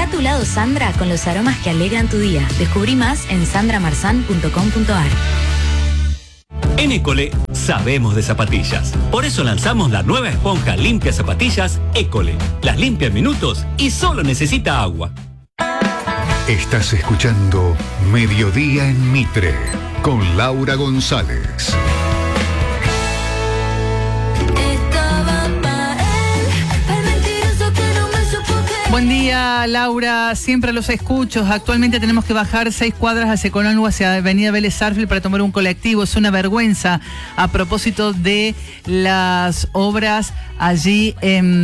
Toca tu lado Sandra con los aromas que alegran tu día. Descubrí más en sandramarzan.com.ar. En École sabemos de zapatillas. Por eso lanzamos la nueva esponja limpia zapatillas École. Las limpia en minutos y solo necesita agua. Estás escuchando Mediodía en Mitre con Laura González. Buen día, Laura. Siempre los escucho. Actualmente tenemos que bajar 6 cuadras hacia Colón hacia Avenida Vélez Sarsfield para tomar un colectivo. Es una vergüenza a propósito de las obras allí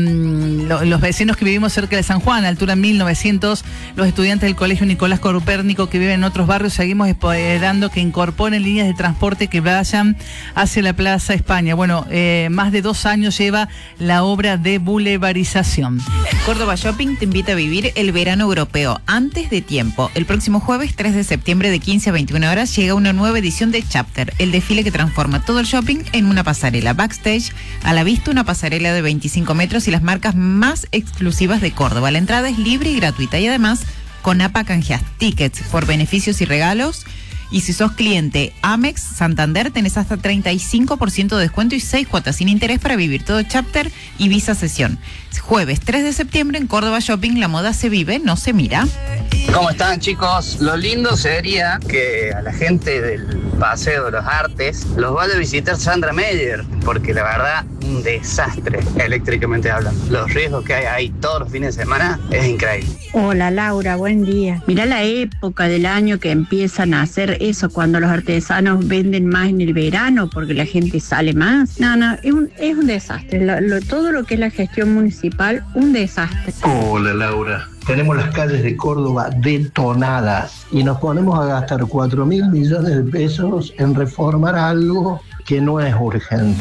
en los vecinos que vivimos cerca de San Juan, a altura 1900, los estudiantes del Colegio Nicolás Copérnico que viven en otros barrios, seguimos esperando que incorporen líneas de transporte que vayan hacia la Plaza España. Bueno, más de 2 años lleva la obra de boulevarización. Córdoba Shopping te invita a vivir el verano europeo antes de tiempo. El próximo jueves 3 de septiembre de 15 a 21 horas llega una nueva edición de Chapter, el desfile que transforma todo el shopping en una pasarela. Backstage, a la vista una pasarela de 25 metros y las marcas más exclusivas de Córdoba. La entrada es libre y gratuita y además con APA canjeas tickets por beneficios y regalos. Y si sos cliente Amex Santander, tenés hasta 35% de descuento y 6 cuotas sin interés para vivir todo Chapter y Visa Sesión. Jueves 3 de septiembre en Córdoba Shopping, la moda se vive, no se mira. ¿Cómo están, chicos? Lo lindo sería que a la gente del Paseo de los Artes los vaya a visitar Sandra Meyer, porque la verdad, un desastre eléctricamente hablando. Los riesgos que hay ahí todos los fines de semana es increíble. Hola Laura, buen día. Mirá la época del año que empiezan a hacer eso, cuando los artesanos venden más en el verano porque la gente sale más. No, es un desastre. Todo lo que es la gestión municipal, un desastre. Hola Laura. Tenemos las calles de Córdoba detonadas y nos ponemos a gastar 4.000 millones de pesos en reformar algo que no es urgente.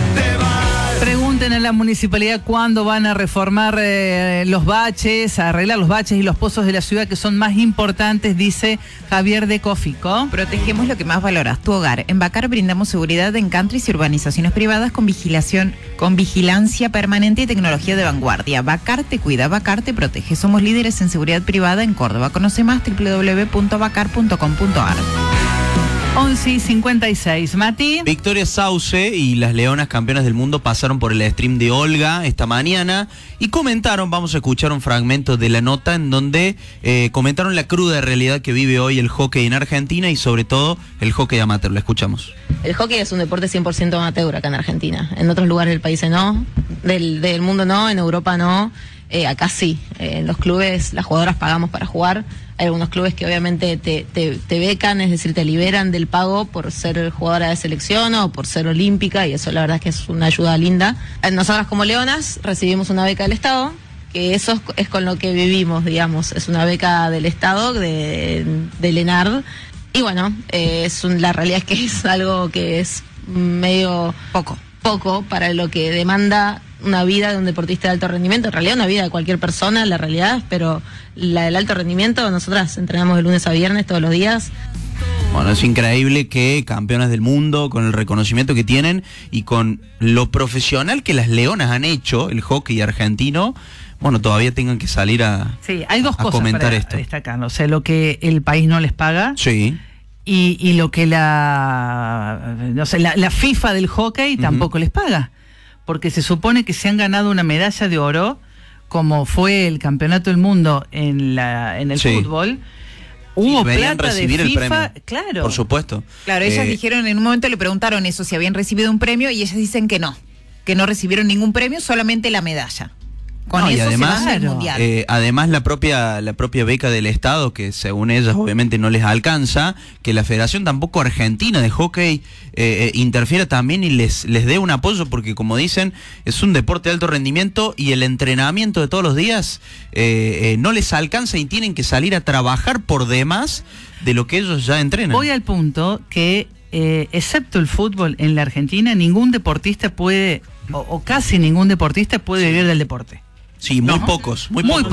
Pregunten a la municipalidad cuándo van a reformar los baches, a arreglar los baches y los pozos de la ciudad que son más importantes, dice Javier de Cofico. Protegemos lo que más valoras, tu hogar. En Bacar brindamos seguridad en countries y urbanizaciones privadas con vigilancia permanente y tecnología de vanguardia. Bacar te cuida, Bacar te protege. Somos líderes en seguridad privada en Córdoba. Conoce más www.bacar.com.ar. 11:56. Mati. Victoria Sauce y las Leonas campeonas del mundo pasaron por el stream de Olga esta mañana y comentaron, vamos a escuchar un fragmento de la nota en donde comentaron la cruda realidad que vive hoy el hockey en Argentina y sobre todo el hockey amateur. La escuchamos. El hockey es un deporte 100% amateur acá en Argentina. En otros lugares del país no, del mundo no, en Europa no. Acá sí, en los clubes las jugadoras pagamos para jugar. Hay algunos clubes que obviamente te becan, es decir, te liberan del pago por ser jugadora de selección o por ser olímpica, y eso la verdad es que es una ayuda linda. Nosotras como Leonas recibimos una beca del Estado, que eso es con lo que vivimos, digamos, es una beca del Estado, de ENARD, y bueno, la realidad es que es algo que es medio poco para lo que demanda una vida de un deportista de alto rendimiento, en realidad una vida de cualquier persona, la realidad, pero la del alto rendimiento, nosotras entrenamos de lunes a viernes todos los días. Bueno, es increíble que campeonas del mundo, con el reconocimiento que tienen y con lo profesional que las Leonas han hecho, el hockey argentino, bueno, todavía tengan que salir sí, hay dos cosas comentar para esto. Destacar, o sea, lo que el país no les paga. Sí. Y lo que la FIFA del hockey tampoco les paga. Porque se supone que se han ganado una medalla de oro, como fue el campeonato del mundo en el fútbol. Hubo plata de FIFA, claro. Por supuesto. Claro, ellas dijeron, en un momento le preguntaron eso, si habían recibido un premio, y ellas dicen que no recibieron ningún premio, solamente la medalla. Con eso además, se van al mundial. Además la propia beca del Estado, que según ellas obviamente no les alcanza, que la Federación tampoco Argentina de Hockey interfiera también y les dé un apoyo, porque como dicen, es un deporte de alto rendimiento y el entrenamiento de todos los días no les alcanza y tienen que salir a trabajar por demás de lo que ellos ya entrenan. Voy al punto que, excepto el fútbol en la Argentina, ningún deportista puede, o casi ningún deportista puede vivir del deporte. Sí, muy pocos.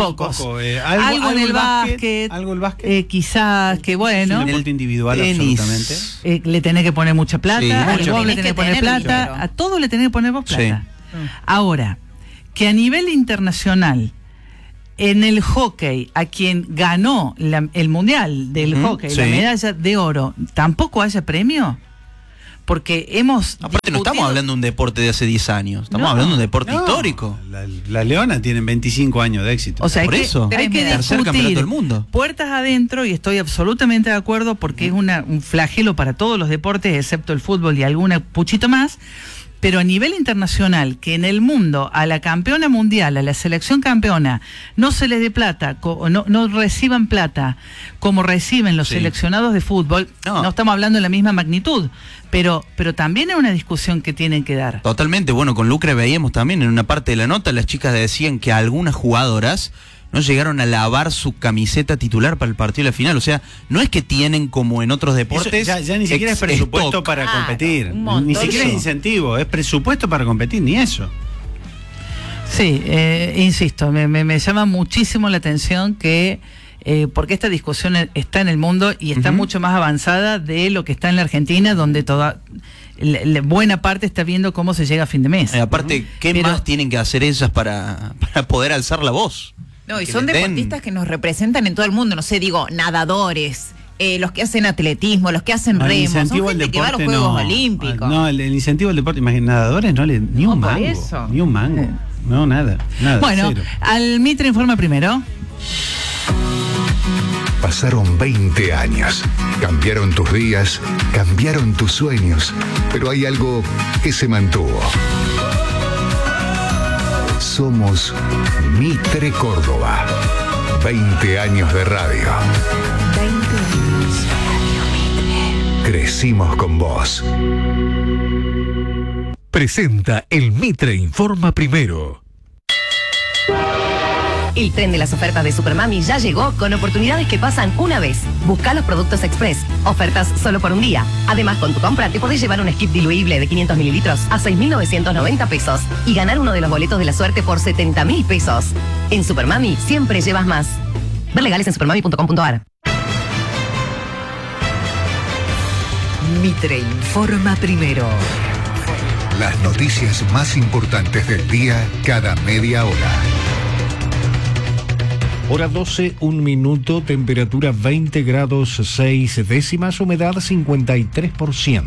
Algo en el básquet, quizás, que bueno. En el deporte individual, tenis, absolutamente. le tenés que poner mucha plata, sí, al golf le tenés que poner plata, dinero. a todo le tenés que poner vos plata. Sí. Ahora, que a nivel internacional En el hockey, a quien ganó el mundial del hockey, sí, la medalla de oro, ¿tampoco haya premio? Porque hemos... Aparte no estamos hablando de un deporte de hace 10 años, estamos hablando de un deporte histórico. La Leona tienen 25 años de éxito. O sea, hay que tercer campeonato del mundo. Puertas adentro, y estoy absolutamente de acuerdo porque es un flagelo para todos los deportes, excepto el fútbol y alguna puchito más. Pero a nivel internacional, que en el mundo a la campeona mundial, a la selección campeona, no se les dé plata, no reciban plata como reciben los seleccionados de fútbol, no estamos hablando de la misma magnitud, pero también es una discusión que tienen que dar. Totalmente, bueno, con Lucre veíamos también en una parte de la nota, las chicas decían que algunas jugadoras no llegaron a lavar su camiseta titular para el partido de la final. O sea, no es que tienen como en otros deportes. Eso ya ni siquiera es presupuesto para competir. Ni siquiera es incentivo, es presupuesto para competir, ni eso. Sí, insisto, me llama muchísimo la atención que... porque esta discusión está en el mundo y está mucho más avanzada de lo que está en la Argentina, donde toda buena parte está viendo cómo se llega a fin de mes. Aparte, ¿qué más tienen que hacer ellas para poder alzar la voz? No, y son deportistas que nos representan en todo el mundo, no sé, digo, nadadores, los que hacen atletismo, los que hacen remo, son gente que va a los Juegos Olímpicos. No, el incentivo al deporte, imagínate, nadadores ni un mango, ni un mango, no, nada. Bueno, cero. Al Mitre Informa primero. Pasaron 20 años, cambiaron tus días, cambiaron tus sueños, pero hay algo que se mantuvo. Somos Mitre Córdoba. 20 años de radio. 20 años Radio Mitre. Crecimos con vos. Presenta el Mitre Informa Primero. El tren de las ofertas de Supermami ya llegó con oportunidades que pasan una vez. Busca los productos Express. Ofertas solo por un día. Además, con tu compra te podés llevar un skip diluible de 500 mililitros a 6.990 pesos y ganar uno de los boletos de la suerte por 70.000 pesos. En Supermami siempre llevas más. Ver legales en supermami.com.ar. Mitre Informa Primero. Las noticias más importantes del día cada media hora. Hora 12, 1 minuto, temperatura 20 grados 6 décimas, humedad 53%.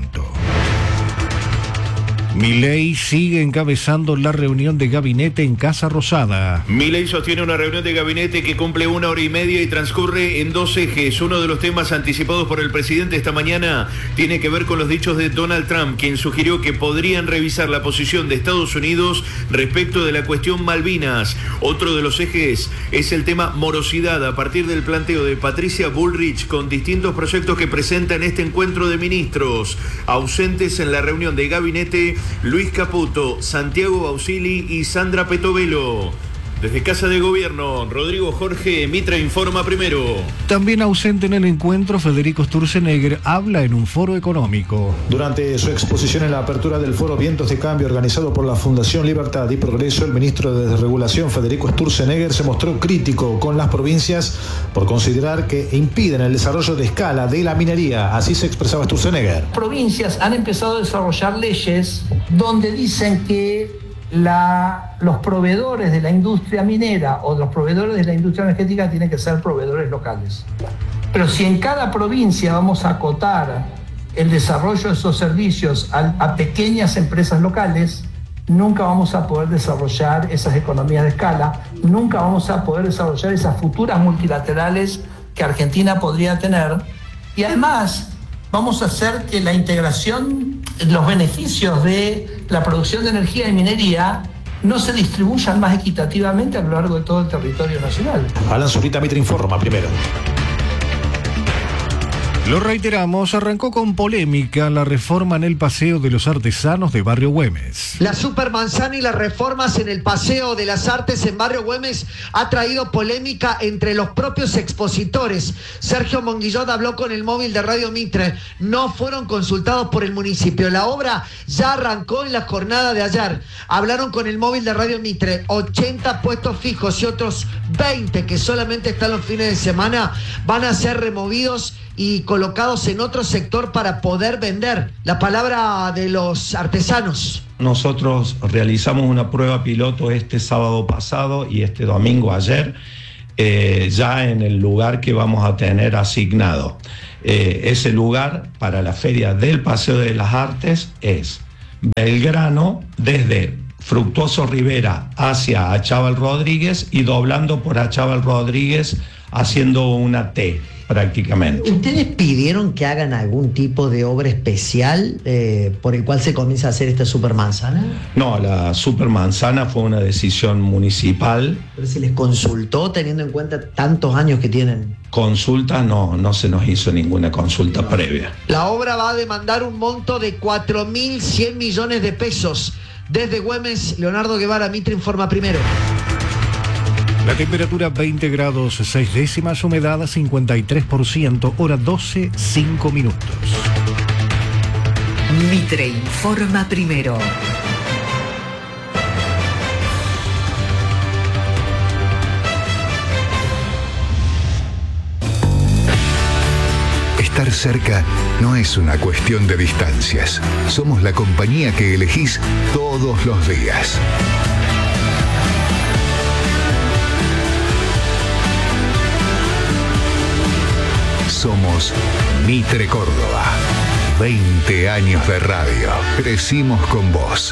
Milei sigue encabezando la reunión de gabinete en Casa Rosada. Milei sostiene una reunión de gabinete que cumple 1 hora y media y transcurre en 2 ejes. Uno de los temas anticipados por el presidente esta mañana tiene que ver con los dichos de Donald Trump, quien sugirió que podrían revisar la posición de Estados Unidos respecto de la cuestión Malvinas. Otro de los ejes es el tema morosidad, a partir del planteo de Patricia Bullrich con distintos proyectos que presenta en este encuentro de ministros. Ausentes en la reunión de gabinete, Luis Caputo, Santiago Bausili y Sandra Petovelo. Desde Casa de Gobierno, Rodrigo Jorge, Mitre Informa Primero. También ausente en el encuentro, Federico Sturzenegger habla en un foro económico. Durante su exposición en la apertura del foro Vientos de Cambio organizado por la Fundación Libertad y Progreso, el ministro de Desregulación, Federico Sturzenegger, se mostró crítico con las provincias por considerar que impiden el desarrollo de escala de la minería. Así se expresaba Sturzenegger. Provincias han empezado a desarrollar leyes donde dicen que los proveedores de la industria minera o los proveedores de la industria energética tienen que ser proveedores locales. Pero si en cada provincia vamos a acotar el desarrollo de esos servicios a pequeñas empresas locales, nunca vamos a poder desarrollar esas economías de escala, nunca vamos a poder desarrollar esas futuras multilaterales que Argentina podría tener. Y además vamos a hacer que la integración, los beneficios de la producción de energía y minería no se distribuyan más equitativamente a lo largo de todo el territorio nacional. Alan Zurita, Mitre Informa Primero. Lo reiteramos, arrancó con polémica la reforma en el Paseo de los Artesanos de Barrio Güemes. La supermanzana y las reformas en el Paseo de las Artes en Barrio Güemes ha traído polémica entre los propios expositores. Sergio Monguillot habló con el móvil de Radio Mitre. No fueron consultados por el municipio. La obra ya arrancó en la jornada de ayer. Hablaron con el móvil de Radio Mitre. 80 puestos fijos y otros 20 que solamente están los fines de semana van a ser removidos y colocados en otro sector para poder vender. La palabra de los artesanos. nosotros realizamos una prueba piloto este sábado pasado y este domingo ayer, ya en el lugar que vamos a tener asignado. Ese lugar para la Feria del Paseo de las Artes es Belgrano, desde Fructuoso Rivera hacia Achával Rodríguez y doblando por Achával Rodríguez haciendo una T prácticamente. ¿Ustedes pidieron que hagan algún tipo de obra especial por el cual se comienza a hacer esta supermanzana? No, la supermanzana fue una decisión municipal. ¿Pero se les consultó teniendo en cuenta tantos años que tienen? Consulta no se nos hizo ninguna consulta previa. La obra va a demandar un monto de 4.100 millones de pesos. Desde Güemes, Leonardo Guevara, Mitre Informa Primero. La temperatura 20 grados 6 décimas, humedad 53%, hora 12, 5 minutos. Mitre Informa Primero. Estar cerca no es una cuestión de distancias. Somos la compañía que elegís todos los días. Somos Mitre Córdoba. 20 años de radio. Crecimos con vos.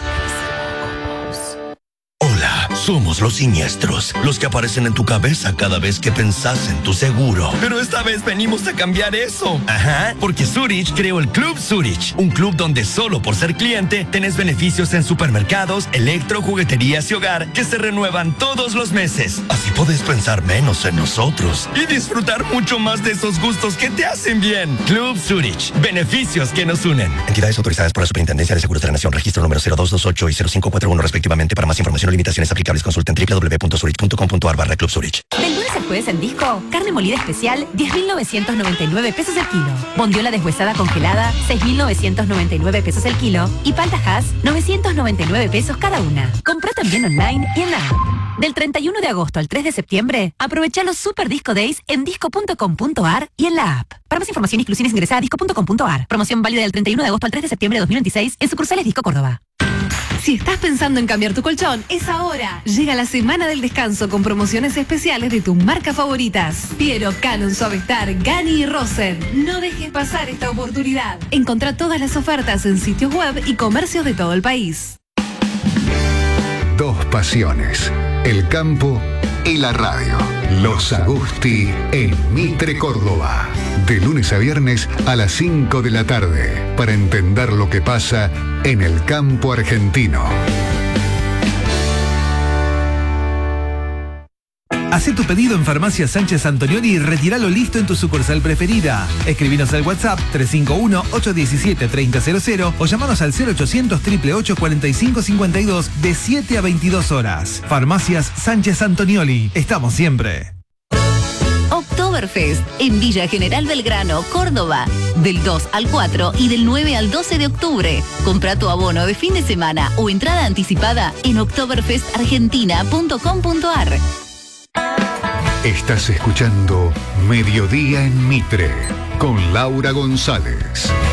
Hola, somos los siniestros, los que aparecen en tu cabeza cada vez que pensás en tu seguro. Pero esta vez venimos a cambiar eso. Ajá, porque Zurich creó el Club Zurich, un club donde solo por ser cliente tenés beneficios en supermercados, electro, jugueterías y hogar que se renuevan todos los meses. Así podés pensar menos en nosotros y disfrutar mucho más de esos gustos que te hacen bien. Club Zurich, beneficios que nos unen. Entidades autorizadas por la Superintendencia de Seguros de la Nación, registro número 0228 y 0541 respectivamente. Para más información o limitaciones aplicables, consulten www.zurich.com.ar/Club Zurich. Del lunes al jueves en Disco, carne molida especial, 10.999 pesos el kilo. Bondiola deshuesada congelada, 6.999 pesos el kilo. Y palta Hass, 999 pesos cada una. Comprá también online y en la app. Del 31 de agosto al 3 de septiembre, aprovecha los Super Disco Days en disco.com.ar y en la app. Para más información e inclusiones ingresa a disco.com.ar. Promoción válida del 31 de agosto al 3 de septiembre de 2026 en sucursales Disco Córdoba. Si estás pensando en cambiar tu colchón, es ahora. Llega la semana del descanso con promociones especiales de tus marcas favoritas. Piero, Canon, Suavestar, Gani y Rosen. No dejes pasar esta oportunidad. Encontrá todas las ofertas en sitios web y comercios de todo el país. Dos pasiones, el campo y la radio. Los Agusti en Mitre Córdoba. De lunes a viernes a las 5 de la tarde. Para entender lo que pasa en el campo argentino. Hacé tu pedido en Farmacia Sánchez Antonioli y retíralo listo en tu sucursal preferida. Escribinos al WhatsApp 351-817-3000 o llamanos al 0800-888-4552 de 7 a 22 horas. Farmacias Sánchez Antonioli. Estamos siempre. Oktoberfest en Villa General Belgrano, Córdoba. Del 2 al 4 y del 9 al 12 de octubre. Compra tu abono de fin de semana o entrada anticipada en oktoberfestargentina.com.ar. Estás escuchando Mediodía en Mitre con Laura González.